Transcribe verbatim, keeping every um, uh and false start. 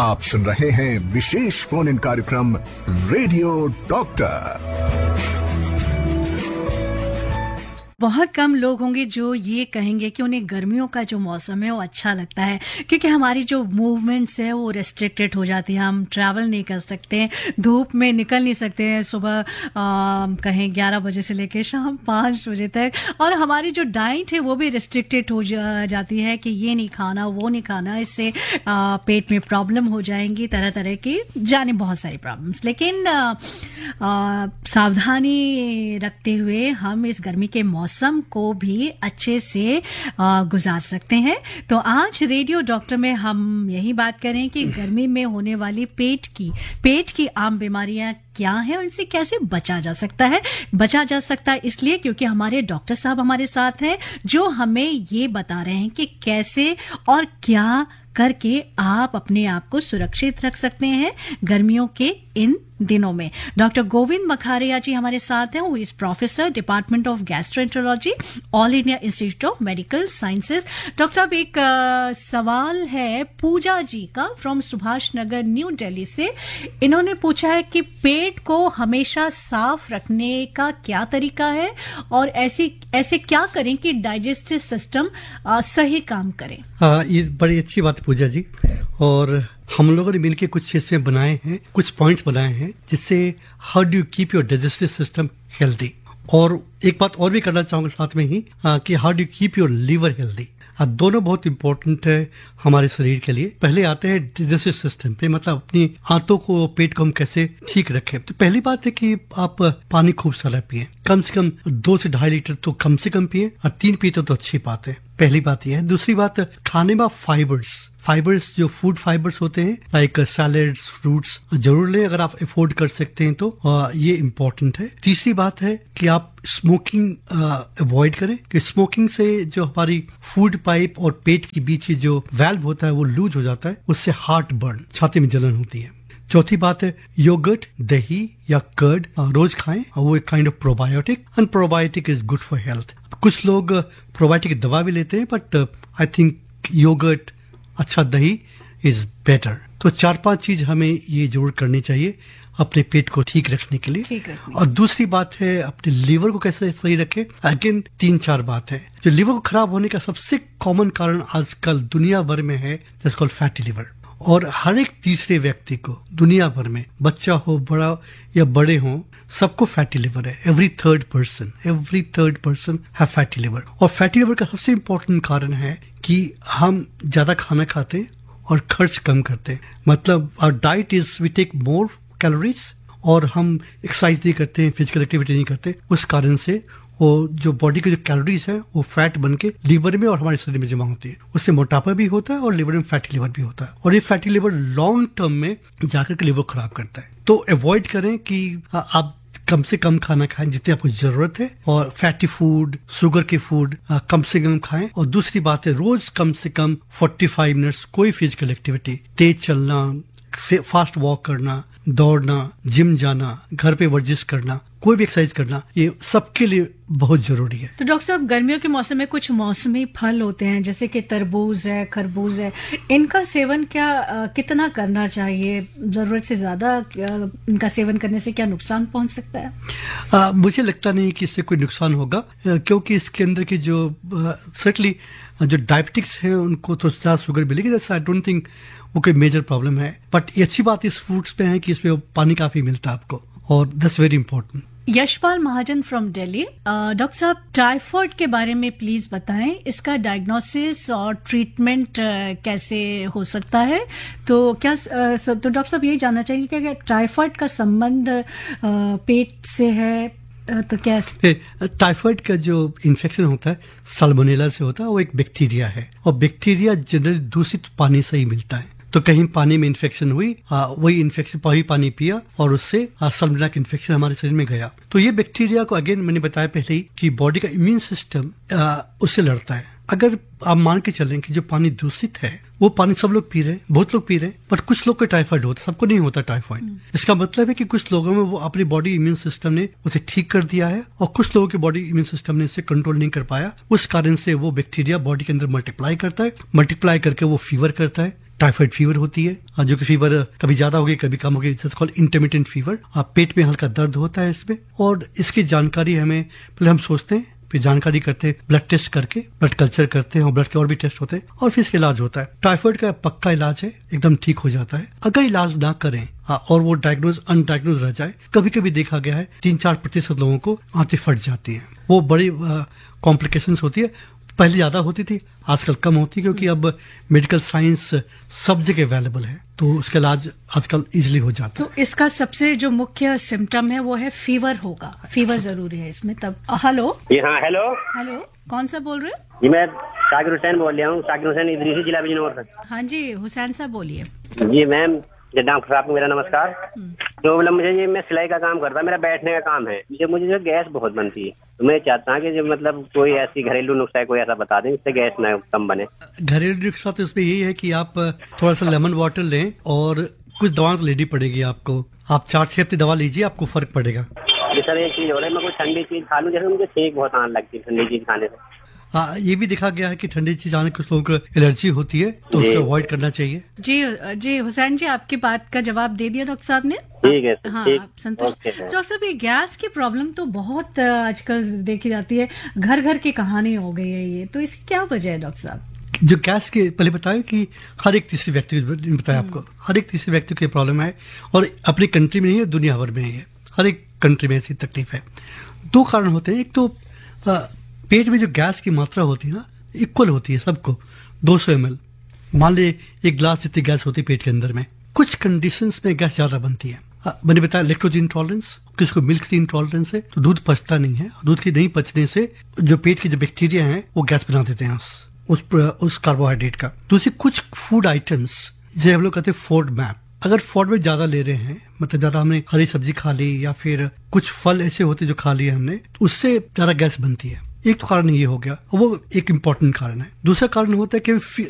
आप सुन रहे हैं विशेष फोन इन कार्यक्रम रेडियो डॉक्टर। बहुत कम लोग होंगे जो ये कहेंगे कि उन्हें गर्मियों का जो मौसम है वो अच्छा लगता है, क्योंकि हमारी जो मूवमेंट्स है वो रेस्ट्रिक्टेड हो जाती है। हम ट्रैवल नहीं कर सकते हैं, धूप में निकल नहीं सकते हैं सुबह आ, कहें ग्यारह बजे से लेकर शाम पाँच बजे तक, और हमारी जो डाइट है वो भी रेस्ट्रिक्टेड हो जा, जाती है कि ये नहीं खाना वो नहीं खाना, इससे आ, पेट में प्रॉब्लम हो जाएंगी, तरह तरह की जाने बहुत सारी प्रॉब्लम्स। लेकिन आ, आ, सावधानी रखते हुए हम इस गर्मी के मौसम मौसम को भी अच्छे से आ, गुजार सकते हैं। तो आज रेडियो डॉक्टर में हम यही बात करें कि गर्मी में होने वाली पेट की पेट की आम बीमारियां क्या है और इनसे कैसे बचा जा सकता है। बचा जा सकता है इसलिए क्योंकि हमारे डॉक्टर साहब हमारे साथ हैं जो हमें ये बता रहे हैं कि कैसे और क्या करके आप अपने आप को सुरक्षित रख सकते हैं गर्मियों के इन दिनों में। डॉक्टर गोविंद मखारिया जी हमारे साथ हैं, वो इस professor department of gastroenterology, all India institute of medical sciences. Doctor साहब, एक आ, सवाल है पूजा जी का फ्रॉम सुभाष नगर न्यू दिल्ली से। इन्होंने पूछा है कि पेट को हमेशा साफ रखने का क्या तरीका है और ऐसी ऐसे क्या करें कि डाइजेस्टिव सिस्टम आ, सही काम करे। हाँ, ये बड़ी अच्छी बात है पूजा जी, और हम लोगों ने मिलकर कुछ इसमें बनाए हैं, कुछ पॉइंट्स बनाए हैं जिससे how do you keep your digestive system healthy. और एक बात और भी करना चाहूंगा साथ में ही आ, कि how do you keep your liver healthy. दोनों बहुत इंपॉर्टेंट है हमारे शरीर के लिए। पहले आते हैं डाइजेस्टिव सिस्टम पे, मतलब अपनी आंतों को पेट को हम कैसे ठीक रखें। तो पहली बात है कि आप पानी खूब सारा पिए, कम से कम दो से ढाई लीटर तो कम से कम पिए, और तीन पीते तो अच्छी बात है। पहली बात यह है। दूसरी बात, खाने में फाइबर्स फाइबर्स जो फूड फाइबर्स होते हैं लाइक सैलेड्स, फ्रूट्स जरूर लें अगर आप अफोर्ड कर सकते हैं तो, आ, ये इम्पोर्टेंट है। तीसरी बात है कि आप स्मोकिंग अवॉइड करें, कि स्मोकिंग से जो हमारी फूड पाइप और पेट के बीच की जो वाल्व होता है वो लूज हो जाता है, उससे हार्ट बर्न, छाती में जलन होती है। चौथी बात है योगर्ट, दही या कर्ड रोज खाएं, वो एक kind of probiotic, and probiotic is good for health. कुछ लोग प्रोबायोटिक दवा भी लेते हैं, बट आई थिंक योगर्ट, अच्छा दही इज बेटर। तो चार पांच चीज हमें ये जरूर करनी चाहिए अपने पेट को ठीक रखने के लिए। और दूसरी बात है अपने लीवर को कैसे सही रखें। अगेन तीन चार बात है। जो लीवर को खराब होने का सबसे कॉमन कारण आजकल दुनिया भर में है, दैट्स कॉल्ड फैटी लिवर। और हर एक तीसरे व्यक्ति को दुनिया भर में, बच्चा हो बड़ा या बड़े हो, सबको फैटी लिवर है। Every third person every third person have fatty liver. और फैटी लिवर का सबसे इंपॉर्टेंट कारण है कि हम ज्यादा खाना खाते हैं और खर्च कम करते हैं। मतलब our diet is we take more calories, और हम एक्सरसाइज नहीं करते हैं, फिजिकल एक्टिविटी नहीं करते, उस कारण से वो जो बॉडी की जो कैलोरीज है वो फैट बन के लीवर में और हमारे शरीर में जमा होती है। उससे मोटापा भी होता है और लीवर में फैटी लिवर भी होता है, और ये फैटी लिवर लॉन्ग टर्म में जाकर के लीवर खराब करता है। तो अवॉइड करें कि आप कम से कम खाना खाएं जितनी आपको जरूरत है, और फैटी फूड, शुगर के फूड कम से कम खाएं। और दूसरी बात है रोज कम से कम पैंतालीस मिनट्स कोई फिजिकल एक्टिविटी, तेज चलना, फास्ट वॉक करना, दौड़ना, जिम जाना, घर पे वर्जिश करना, कोई भी एक्सरसाइज करना, ये सबके लिए बहुत जरूरी है। तो डॉक्टर साहब, गर्मियों के मौसम में कुछ मौसमी फल होते हैं जैसे कि तरबूज है, खरबूज है, इनका सेवन क्या आ, कितना करना चाहिए? जरूरत से ज्यादा इनका सेवन करने से क्या नुकसान पहुंच सकता है? आ, मुझे लगता नहीं कि इससे कोई नुकसान होगा, क्योंकि इसके अंदर की जो सर्टली जो डायबिटिक्स है उनको तो ज्यादा शुगर मिलेगी। आई डोंट थिंक वो कोई मेजर प्रॉब्लम है। बट ये अच्छी बात इस फ्रूट्स पे है कि इसमें पानी काफी मिलता है आपको, और that's very important. Yashpal Mahajan from Delhi. Doctor साहब, टाइफाइड के बारे में प्लीज बताएं, इसका डायग्नोसिस और ट्रीटमेंट uh, कैसे हो सकता है? तो क्या uh, तो डॉक्टर साहब यही जानना चाहिए कि क्या टाइफाइड का संबंध uh, पेट से है? uh, तो क्या टाइफाइड का जो इन्फेक्शन होता है साल्मोनेला से होता है, वो एक बैक्टीरिया है, और बैक्टीरिया जनरली दूषित पानी से ही मिलता है। तो कहीं पानी में इन्फेक्शन हुई, आ, वही इन्फेक्शन वही पानी पिया और उससे साल्मोनेला का इन्फेक्शन हमारे शरीर में गया। तो ये बैक्टीरिया को, अगेन मैंने बताया पहले ही कि बॉडी का इम्यून सिस्टम उससे लड़ता है। अगर आप मान के चलें कि जो पानी दूषित है वो पानी सब लोग पी रहे हैं, बहुत लोग पी रहे हैं, बट कुछ लोग को टाइफाइड होता है, सबको नहीं होता टाइफाइड। इसका मतलब है कि कुछ लोगों में वो अपनी बॉडी इम्यून सिस्टम ने उसे ठीक कर दिया है, और कुछ लोगों की बॉडी इम्यून सिस्टम ने इसे कंट्रोल नहीं कर पाया। उस कारण से वो बैक्टीरिया बॉडी के अंदर मल्टीप्लाई करता है, मल्टीप्लाई करके वो फीवर करता है, टाइफाइड फीवर होती है, जो कि फीवर कभी ज्यादा होगी कभी कम होगी, कॉल्ड इंटरमिटेंट फीवर। पेट में हल्का दर्द होता है इसमें, और इसकी जानकारी हमें पहले हम सोचते हैं, फिर जानकारी करते हैं, ब्लड टेस्ट करके ब्लड कल्चर करते हैं और ब्लड के और भी टेस्ट होते हैं, और फिर इसका इलाज होता है। टाइफाइड का पक्का इलाज है, एकदम ठीक हो जाता है। अगर इलाज ना करें हाँ, और वो डायग्नोज अनडायग्नोज रह जाए, कभी कभी देखा गया है तीन चार प्रतिशत लोगों को आंतें फट जाती हैं। वो बड़ी कॉम्प्लिकेशंस होती है, पहले ज्यादा होती थी, आजकल कम होती, क्योंकि अब मेडिकल साइंस सब जगह अवेलेबल है, तो उसका इलाज आजकल इजीली हो जाता है। तो इसका सबसे जो मुख्य सिम्टम है वो है फीवर होगा, फीवर जरूरी है इसमें तब। हेलो जी हाँ, हेलो हेलो, कौन सा बोल रहे हो? जी मैं साकिर हुसैन बोल रहा हूँ, साकिर हुसैन इदरीसी, जिला बिजनौर से। हाँ जी हुसैन साहब बोलिए। जी मैम, डॉक्टर साहब को मेरा नमस्कार। तो मतलब मुझे ये मैं सिलाई का काम करता, मेरा बैठने का काम है, मुझे मुझे जो गैस बहुत बनती है, तो मैं चाहता हूँ कि जो मतलब कोई ऐसी घरेलू नुस्खा है कोई ऐसा बता दें जिससे गैस ना कम बने। घरेलू नुस्खा तो इसमें यही है कि आप थोड़ा सा लेमन वाटर लें, और कुछ दवा तो लेनी पड़ेगी आपको। आप चार छह हफ्ते दवा लीजिए, आपको फर्क पड़ेगा। जी सर, एक चीज हो रहा है, मैं कोई ठंडी चीज खा लूँ, जैसे मुझे छींक बहुत आने लगती है ठंडी चीज खाने से। हाँ, ये भी देखा गया है कि ठंडी चीज आने कुछ लोगों को एलर्जी होती है, तो उसको अवॉइड करना चाहिए। जी जी हुसैन जी, आपकी बात का जवाब दे दिया डॉक्टर साहब ने। ठीक है हाँ, ठीक, आप संतुष्ट। Okay sir. डॉक्टर साहब, ये गैस की प्रॉब्लम तो बहुत आजकल देखी जाती है, घर घर की कहानी हो गई है ये, तो इसकी क्या वजह है डॉक्टर साहब? जो गैस के पहले बताया कि हर एक तीसरे व्यक्ति बताया आपको, हर एक तीसरे व्यक्ति की प्रॉब्लम है, और अपनी कंट्री में नहीं है, दुनिया भर में है, हर एक कंट्री में ऐसी तकलीफ है। दो कारण होते हैं, एक तो आ, पेट में जो गैस की मात्रा होती है ना, इक्वल होती है सबको, दो सौ एम एल, मान ले एक गिलास जितनी गैस होती है पेट के अंदर में। कुछ कंडीशंस में गैस ज्यादा बनती है। आ, मैंने बताया लैक्टोज इंटॉलरेंस, किसको मिल्क की इंटॉलरेंस है, तो दूध पचता नहीं है, दूध की नहीं पचने से जो पेट की जो बैक्टीरिया है वो गैस बना देते हैं उस उस, उस कार्बोहाइड्रेट का। दूसरी कुछ फूड आइटम्स, जैसे हम लोग कहते हैं फूड मैप, अगर फूड में ज्यादा ले रहे हैं, मतलब ज्यादा हमने हरी सब्जी खा ली या फिर कुछ फल ऐसे होते जो खा लिए हमने, तो उससे ज्यादा गैस बनती है। एक तो कारण ये हो गया, वो एक इम्पोर्टेंट कारण है। दूसरा कारण होता है कि